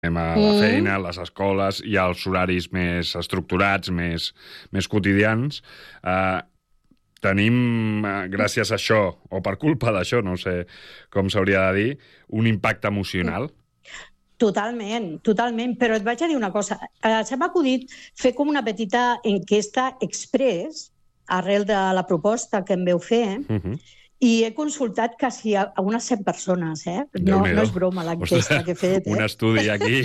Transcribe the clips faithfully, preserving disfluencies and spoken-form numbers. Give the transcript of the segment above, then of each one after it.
anem a la feina, a les escoles, i als horaris més estructurats, més, més quotidians. Eh, tenim, gràcies a això, o per culpa d'això, no sé com s'hauria de dir, un impacte emocional. Totalment, totalment. Però et vaig a dir una cosa. Eh, se m'ha acudit fer com una petita enquesta express arrel de la proposta que em veu fer, uh-huh. i he consultat quasi a unes cent persones, eh? No, no és broma l'enquesta que he fet. Eh? Un estudi aquí.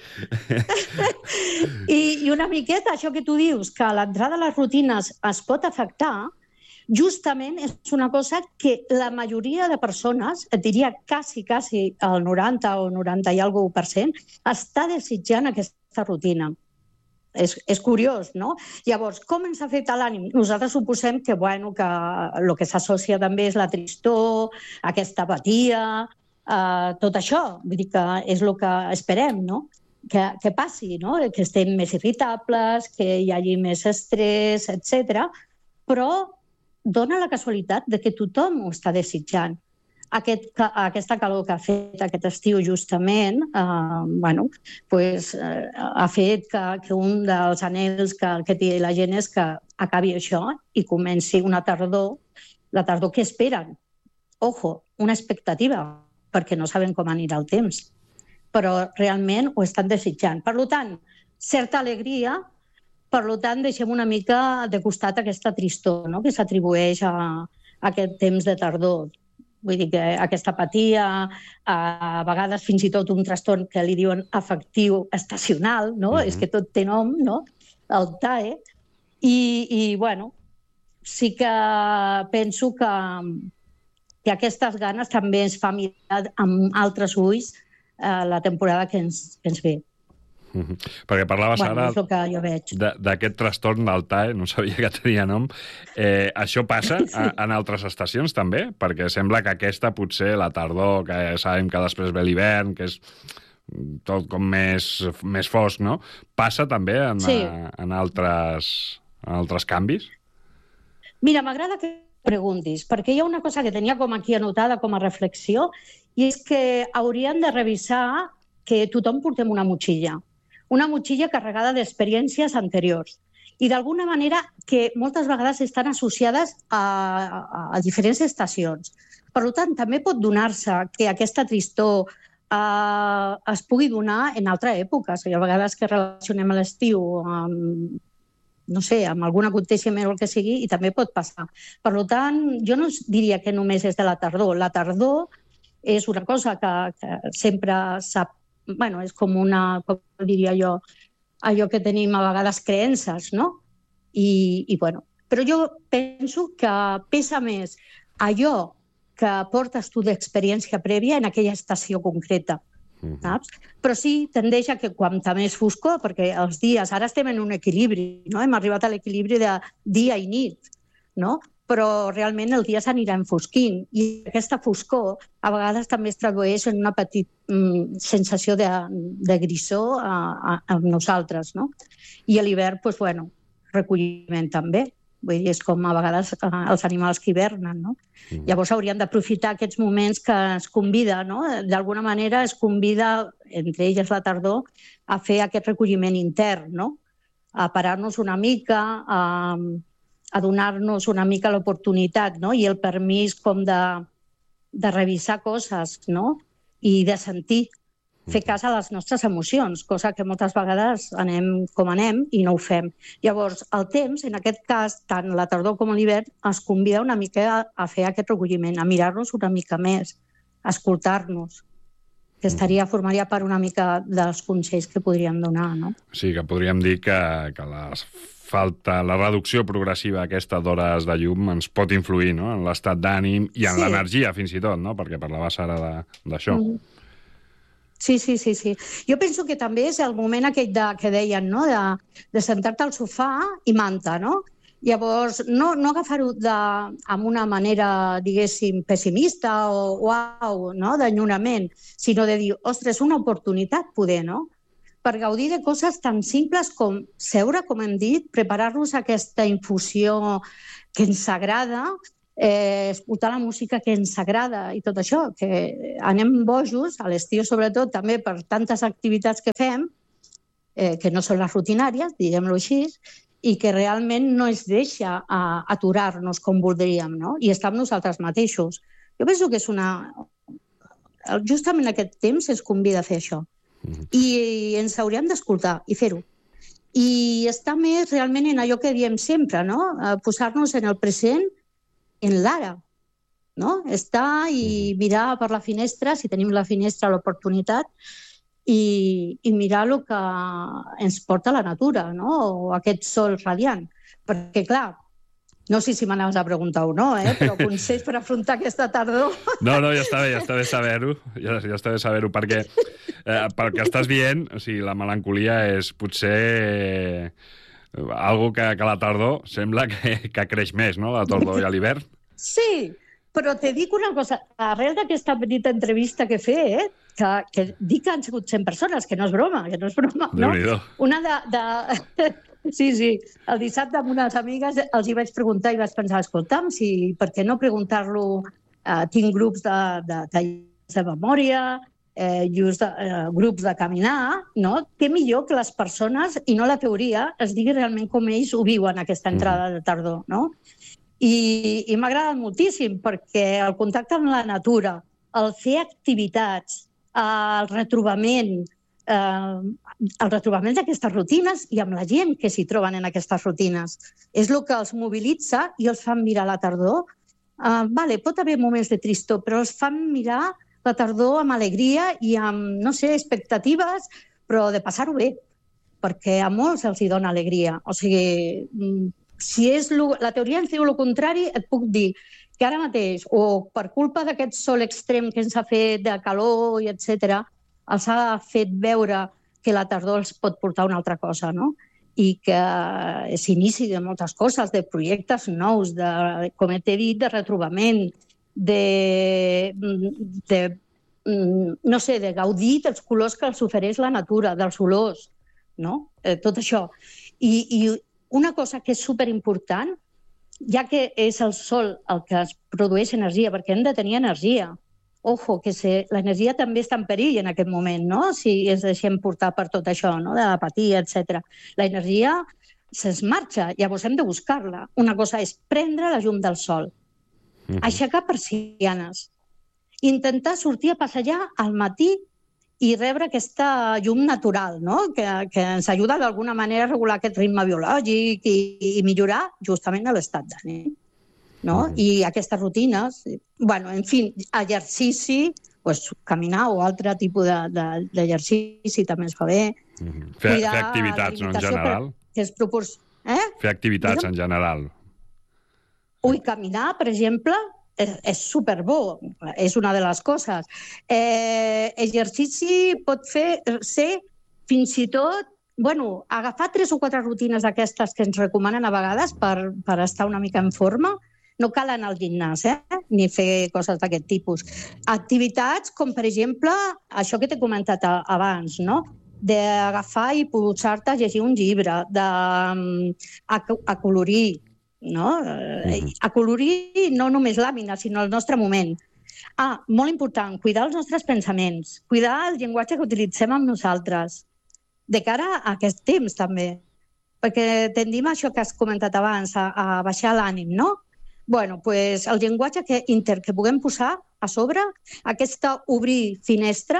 I, I una miqueta, això que tu dius, que l'entrada a les rutines es pot afectar, justament és una cosa que la majoria de persones, et diria quasi, quasi el noranta o noranta i alguna per cent, està desitjant aquesta rutina. És, és curiós, no? Llavors, com ens afecta l'ànim? Nosaltres suposem que, bueno, que el que s'associa també és la tristor, aquesta apatia, eh, tot això. Vull dir que és el que esperem, no? Que, que passi, no? Que estem més irritables, que hi hagi més estrès, etcètera. Però dona la casualitat de que tothom ho està desitjant. Aquest, aquesta calor que ha fet aquest estiu justament eh, bueno, pues, eh, ha fet que, que un dels anhels que, que té la gent és que acabi això i comenci una tardor, la tardor que esperen. Ojo, una expectativa, perquè no saben com anirà el temps, però realment ho estan desitjant. Per tant, certa alegria, per tant, deixem una mica de costat aquesta tristor, no?, que s'atribueix a, a aquest temps de tardor. Vull dir que aquesta apatia, a vegades fins i tot un trastorn que li diuen afectiu estacional, no? Uh-huh. És que tot té nom, no? El T A E. I, i bueno, sí que penso que, que aquestes ganes també ens fa mirar amb altres ulls eh, la temporada que ens, que ens ve. Uh-huh. Perquè parlaves bueno, ara és el que jo veig. D'aquest trastorn del T A E, no sabia que tenia nom. Eh, això passa a, en altres estacions també? Perquè sembla que aquesta potser la tardor, que ja sabem que després ve l'hivern, que és tot com més, més fosc, no? Passa també en, sí. a, en, altres, en altres canvis? Mira, m'agrada que preguntis, perquè hi ha una cosa que tenia com aquí anotada com a reflexió, i és que hauríem de revisar que tothom portem una motxilla. Una motxilla carregada d'experiències anteriors i d'alguna manera que moltes vegades estan associades a, a, a diferents estacions. Per tant, també pot donar-se que aquesta tristor eh, es pugui donar en altres èpoques. Hi ha vegades que relacionem l'estiu amb, no sé, amb algun aconteixement o el que sigui, i també pot passar. Per tant, jo no diria que només és de la tardor. La tardor és una cosa que, que sempre s'ha bueno, és com una, com diria jo, allò que tenim a vegades creences, no? I, i bueno, però jo penso que pesa més allò que portes tu d'experiència prèvia en aquella estació concreta, saps? Però sí, tendeix a que quanta més foscor, perquè els dies, ara estem en un equilibri, no? Hem arribat a l'equilibri de dia i nit, no? Però realment el dia s'anirà enfosquint i aquesta foscor a vegades també es tradueix en una petita mm, sensació de, de grisor a, a, a nosaltres, no? I a l'hivern, doncs, bueno, recolliment també. Vull dir, és com a vegades els animals que hivernen, no? Mm. Llavors hauríem d'aprofitar aquests moments que es convida, no? D'alguna manera es convida, entre elles la tardor, a fer aquest recolliment intern, no? A parar-nos una mica, a a donar-nos una mica l'oportunitat, no? I el permís com de, de revisar coses, no? I de sentir, fer cas a les nostres emocions, cosa que moltes vegades anem com anem i no ho fem. Llavors, el temps, en aquest cas, tant la tardor com l'hivern, es convida una mica a, a fer aquest recolliment, a mirar-nos una mica més, a escoltar-nos, que estaria, formaria part una mica dels consells que podríem donar, no? Sí, que podríem dir que, que les falta, la reducció progressiva aquesta d'hores de llum ens pot influir, no?, en l'estat d'ànim i en sí. l'energia, fins i tot, no?, perquè parlaves ara d'això. Mm. Sí, sí, sí, sí. Jo penso que també és el moment aquell de, que deien, no?, de, de sentar-te al sofà i manta, no? Llavors, no, no agafar-ho amb una manera, diguéssim, pessimista o uau, no?, d'enyorament, sinó de dir, ostres, una oportunitat poder, no?, per gaudir de coses tan simples com seure, com hem dit, preparar-nos aquesta infusió que ens agrada eh, escoltar la música que ens agrada i tot això, que anem bojos, a l'estiu sobretot, també per tantes activitats que fem, eh, que no són les rutinàries, diguem-ho així, i que realment no es deixa uh, aturar-nos com voldríem, no? I estar amb nosaltres mateixos. Jo penso que és una... Justament aquest temps ens convida a fer això. Mm. I ens hauríem d'escoltar i fer-ho. I estar més realment en allò que diem sempre, no? Posar-nos en el present, en l'ara, no? Estar i mirar per la finestra, si tenim la finestra, l'oportunitat, i, i mirar el que ens porta la natura, no? O aquest sol radiant. Perquè, clar, no sé si m'anaves a preguntar o no, eh? Però consells per afrontar aquesta tardor... No, no, ja està bé, ja està bé saber-ho, ja, ja està bé saber-ho, perquè eh, pel que estàs dient, o sigui, la melancolia és potser eh, algo que, que a la tardor sembla que, que creix més, no?, la tardor i a l'hivern. Sí, però te dic una cosa, arrel d'aquesta petita entrevista que he fet, que, que dic que han sigut cent persones, que no és broma, que no és broma, no? Una de... de... Sí, sí, el dissabte amb unes amigues els hi vaig preguntar i vaig pensar, escolta'm, si, per què no preguntar-lo, eh, tinc grups de, de, de, de memòria, eh, just de, eh, grups de caminar, no? Què millor que les persones, i no la teoria, es digui realment com ells ho viuen, aquesta entrada de tardor, no? I, i m'ha agradat moltíssim perquè el contacte amb la natura, el fer activitats, el retrobament, eh, el retrobament d'aquestes rutines i amb la gent que s'hi troben en aquestes rutines. És el que els mobilitza i els fan mirar la tardor. Eh, vale, pot haver moments de tristor, però els fan mirar la tardor amb alegria i amb, no sé, expectatives, però de passar-ho bé, perquè a molts els hi dona alegria. O sigui, si és lo, la teoria ens diu el contrari, et puc dir que ara mateix, o per culpa d'aquest sol extrem que ens ha fet de calor i etcètera, els ha fet veure que la tardor els pot portar una altra cosa, no? I que s'inici de moltes coses, de projectes nous, de, com t'he dit, de retrobament, de, de, no sé, de gaudir dels colors que els ofereix la natura, dels olors, no? Eh, tot això. I, i una cosa que és superimportant, ja que és el sol el que es produeix energia, perquè hem de tenir energia. Ojo, que se, l'energia també està en perill en aquest moment, no? Si ens deixem portar per tot això, no? De l'apatia, etcètera. La energia se'ns marxa, llavors hem de buscar-la. Una cosa és prendre la llum del sol, mm-hmm. aixecar persianes, intentar sortir a passejar al matí i rebre aquesta llum natural, no? que, que ens ajuda d'alguna manera a regular aquest ritme biològic i, i millorar justament l'estat d'ànim. No? Mm. I aquestes rutines, bueno, en fi, exercici, pues, caminar o altre tipus d'exercici de, de, també ens fa bé. Mm. Fer, fer activitats, no, en general? Que es propor... eh? Fer activitats Digue'm? En general. Ui, caminar, per exemple, és, és superbo, és una de les coses. Eh, exercici pot fer, ser fins i tot, bueno, agafar tres o quatre rutines d'aquestes que ens recomanen a vegades per, per estar una mica en forma. No cal anar al gimnàs, eh? Ni fer coses d'aquest tipus. Activitats com, per exemple, això que t'he comentat abans, no? D'agafar i posar-te a llegir un llibre, de, a, a colorir, no? Mm-hmm. A colorir no només làmines, sinó el nostre moment. Ah, molt important, cuidar els nostres pensaments, cuidar el llenguatge que utilitzem amb nosaltres, de cara a aquest temps, també. Perquè tendim això que has comentat abans, a, a baixar l'ànim, no? Bueno, pues el llenguatge que, inter que puguem posar a sobre, aquesta obrir finestra,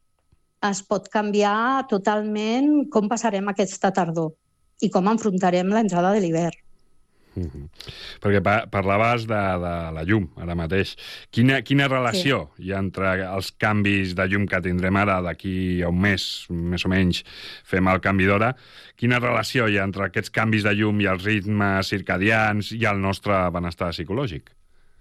es pot canviar totalment com passarem aquesta tardor i com enfrontarem l'entrada de l'hivern. Mm-hmm. Perquè pa parlaves de, de la llum, ara mateix. Quina, quina relació sí. hi ha entre els canvis de llum que tindrem ara d'aquí a un mes, més o menys, fem el canvi d'hora? Quina relació hi ha entre aquests canvis de llum i els ritmes circadians i el nostre benestar psicològic?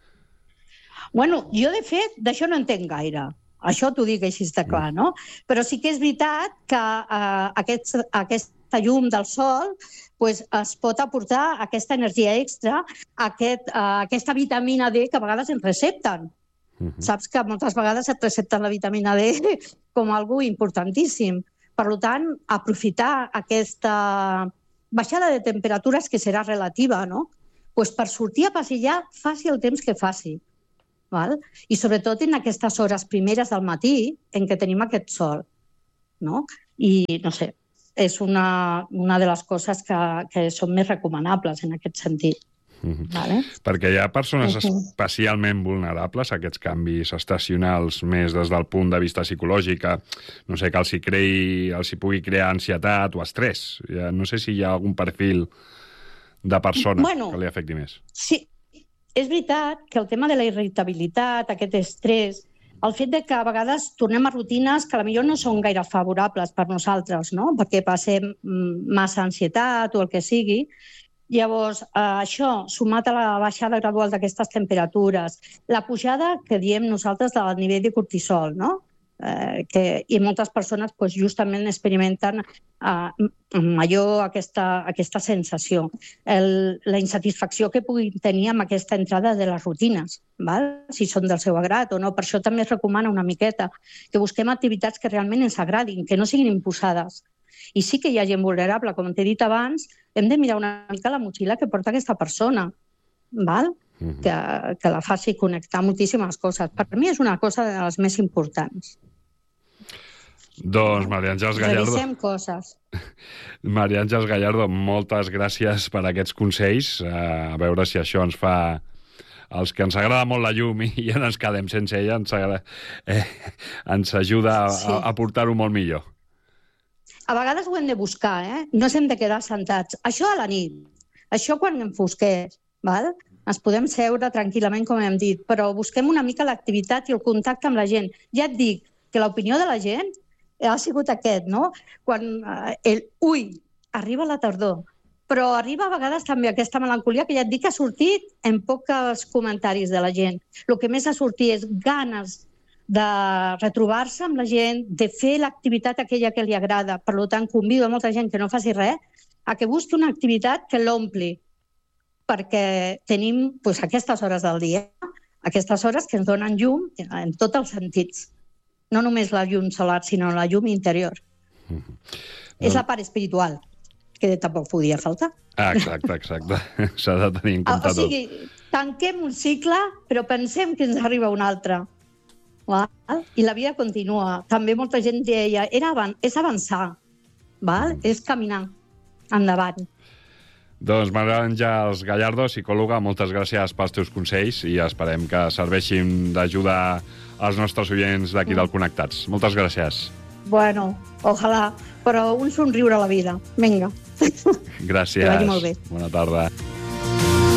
Bueno, jo, de fet, d'això no entenc gaire. Això t'ho dic així està clar, no? Però sí que és veritat que eh, aquest, aquesta llum del sol pues, es pot aportar aquesta energia extra, aquest, uh, aquesta vitamina D que a vegades ens recepten. Uh-huh. Saps que moltes vegades et recepten la vitamina D com algo importantíssim. Per tant, aprofitar aquesta baixada de temperatures que serà relativa, no? pues per sortir a passejar faci el temps que faci. Val? I sobretot en aquestes hores primeres del matí en què tenim aquest sol. No? I, no sé, és una, una de les coses que, que són més recomanables en aquest sentit. Mm-hmm. Vale? Perquè hi ha persones Uh-huh. especialment vulnerables a aquests canvis estacionals més des del punt de vista psicològic, no sé, que els hi, creï, els hi pugui crear ansietat o estrès. No sé si hi ha algun perfil de persona bueno, que li afecti més. Sí, és veritat que el tema de la irritabilitat, aquest estrès, el fet de que a vegades tornem a rutines que potser no són gaire favorables per nosaltres, no? Perquè passem massa ansietat o el que sigui. Llavors, eh, això, sumat a la baixada gradual d'aquestes temperatures, la pujada que diem nosaltres del nivell de cortisol, no? Eh, que, i moltes persones pues, justament experimenten eh, major aquesta, aquesta sensació, el, la insatisfacció que puguin tenir amb aquesta entrada de les rutines, val? Si són del seu agrat o no. Per això també es recomana una miqueta que busquem activitats que realment ens agradin, que no siguin imposades. I sí que hi ha gent vulnerable, com t'he dit abans, hem de mirar una mica la motxilla que porta aquesta persona, val? Uh-huh. que, que la faci connectar moltíssimes coses. Per mi és una cosa de les més importants. Doncs, Maria Àngels Gallardo... Revisem coses. Maria Àngels Gallardo, moltes gràcies per aquests consells. A veure si això ens fa... Els que ens agrada molt la llum i ja no ens quedem sense ella, ens, agrada... eh, ens ajuda a, sí. a, a portar-ho molt millor. A vegades ho hem de buscar, eh? No ens hem de quedar sentats. Això a la nit, això quan enfosqueix, val? Ens podem seure tranquil·lament, com hem dit, però busquem una mica l'activitat i el contacte amb la gent. Ja et dic que l'opinió de la gent ha sigut aquest, no? Quan eh, el ui, arriba la tardor, però arriba a vegades també aquesta melancolia que ja et dic que ha sortit en pocs comentaris de la gent. El que més ha sortit és ganes de retrobar-se amb la gent, de fer l'activitat aquella que li agrada. Per tant, convido a molta gent que no faci res a que busqui una activitat que l'ompli, perquè tenim pues, aquestes hores del dia, aquestes hores que ens donen llum en tots els sentits. No només la llum solar, sinó la llum interior. Mm-hmm. És la part espiritual, que tampoc podia faltar. Ah, exacte, exacte. S'ha de tenir en compte tot. O sigui, tanquem un cicle, però pensem que ens arriba un altre. Val? I la vida continua. També molta gent deia, era avan és avançar, val? Mm. És caminar endavant. Doncs Maria Àngels Gallardo, psicòloga, moltes gràcies pels teus consells i esperem que serveixin d'ajudar als nostres oients d'aquí del Connectats. Moltes gràcies. Bueno, ojalà, però un somriure a la vida. Vinga. Gràcies. Que vagi molt bé. Bona tarda.